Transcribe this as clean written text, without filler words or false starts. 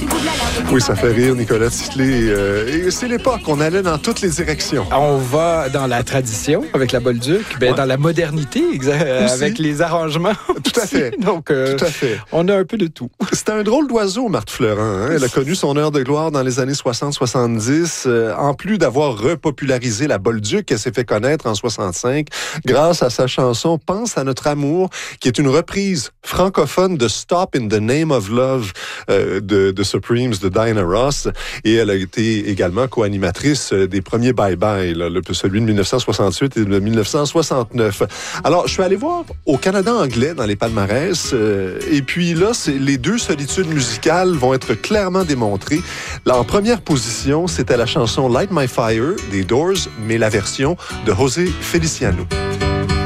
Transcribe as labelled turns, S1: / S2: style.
S1: Oui, ça fait rire, Nicolas Titley. Et c'est l'époque, on allait dans toutes les directions.
S2: On va dans la tradition avec la Bolduc, dans la modernité avec les arrangements.
S1: Tout à fait.
S2: Donc,
S1: tout à fait.
S2: On a un peu de tout.
S1: C'était un drôle d'oiseau, Marthe Fleurant. Hein? Elle a connu son heure de gloire dans les années 60-70. En plus d'avoir repopularisé la Bolduc, elle s'est fait connaître en 65 grâce à sa chanson « Pense à notre amour », qui est une reprise francophone de « Stop in the Name of Love » de Supremes, de Diana Ross. Et elle a été également co-animatrice des premiers Bye Bye, là, celui de 1968 et de 1969. Alors, je suis allé voir au Canada anglais dans les palmarès. Et puis là, les deux solitudes musicales vont être clairement démontrées. Là, en première position, c'était la chanson Light My Fire des Doors, mais la version de José Feliciano.